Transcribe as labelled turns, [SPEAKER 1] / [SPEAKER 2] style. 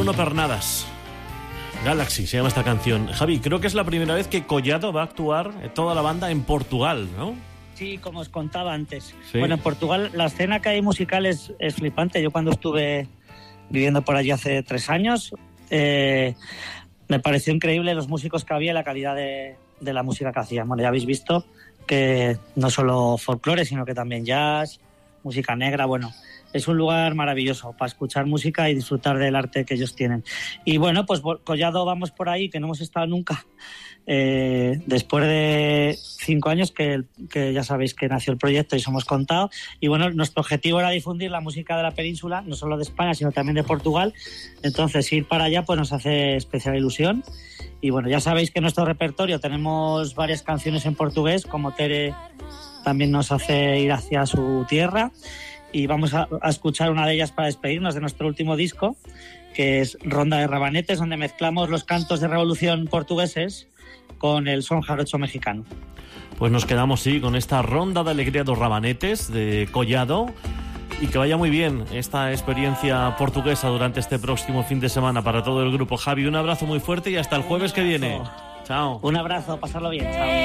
[SPEAKER 1] Bruno Pernadas. Galaxy se llama esta canción. Javi, creo que es la primera vez que Collado va a actuar toda la banda en Portugal, ¿no?
[SPEAKER 2] Sí, como os contaba antes.
[SPEAKER 1] Sí.
[SPEAKER 2] Bueno, en Portugal la escena que hay musical es flipante. Yo cuando estuve viviendo por allí hace 3 años, me pareció increíble los músicos que había y la calidad de la música que hacían. Bueno, ya habéis visto que no solo folclore, sino que también jazz, música negra, bueno... Es un lugar maravilloso para escuchar música y disfrutar del arte que ellos tienen. Y bueno, pues Collado vamos por ahí, que no hemos estado nunca. Después de 5 años que ya sabéis que nació el proyecto y os hemos contado. Y bueno, nuestro objetivo era difundir la música de la península, no solo de España, sino también de Portugal. Entonces, ir para allá pues nos hace especial ilusión. Y bueno, ya sabéis que en nuestro repertorio tenemos varias canciones en portugués, como Tere también nos hace ir hacia su tierra. Y vamos a escuchar una de ellas para despedirnos de nuestro último disco, que es Ronda de Rabanetes, donde mezclamos los cantos de revolución portugueses con el son jarocho mexicano.
[SPEAKER 1] Pues nos quedamos, sí, con esta Ronda de Alegría dos Rabanetes de Collado, y que vaya muy bien esta experiencia portuguesa durante este próximo fin de semana para todo el grupo. Javi, un abrazo muy fuerte y hasta el jueves que viene. Chao.
[SPEAKER 2] Un abrazo, pasarlo bien, chao.